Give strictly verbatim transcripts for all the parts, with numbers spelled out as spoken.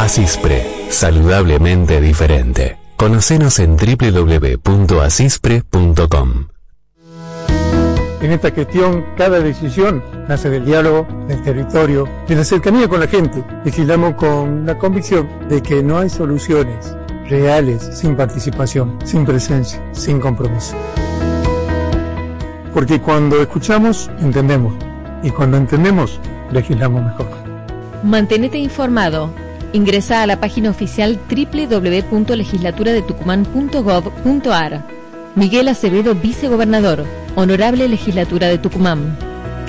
Asispre, saludablemente diferente. Conocenos en doble u doble u doble u punto asispre punto com. En esta gestión, cada decisión nace del diálogo, del territorio, de la cercanía con la gente. Legislamos con la convicción de que no hay soluciones reales sin participación, sin presencia, sin compromiso. Porque cuando escuchamos, entendemos. Y cuando entendemos, legislamos mejor. Mantenete informado. Ingresa a la página oficial doble u doble u doble u punto legislatura de tucumán punto gov punto ar. Miguel Acevedo, vicegobernador. Honorable Legislatura de Tucumán.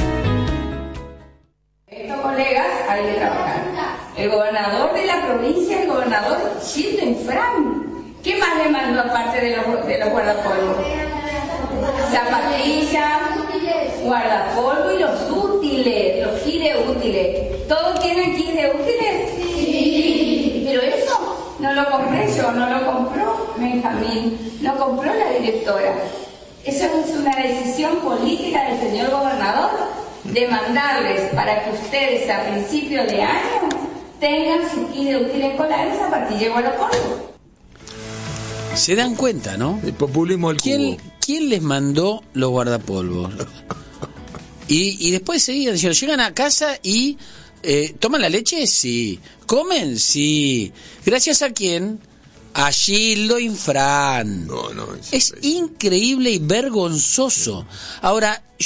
Estos colegas hay que trabajar. El gobernador de la provincia, el gobernador Gildo Infran. ¿Qué más le mandó aparte de los, de los guardapolvos? Zapatillas, guardapolvo y los útiles, los kits de útiles. ¿Todos tienen kits de útiles? Sí. Pero eso no lo compré yo, no lo compró Benjamín, lo compró la directora. Eso es una decisión política del señor gobernador de mandarles para que ustedes a principio de año tengan su kit de útiles escolares a partir de guardapolvo. Se dan cuenta, ¿no? El populismo al ¿Quién, ¿Quién les mandó los guardapolvos? Y, y después seguían diciendo, llegan a casa y eh, ¿toman la leche? Sí. ¿Comen? Sí. ¿Gracias a quién? A Gildo Infran. No, no. Es, es increíble y vergonzoso. Ahora,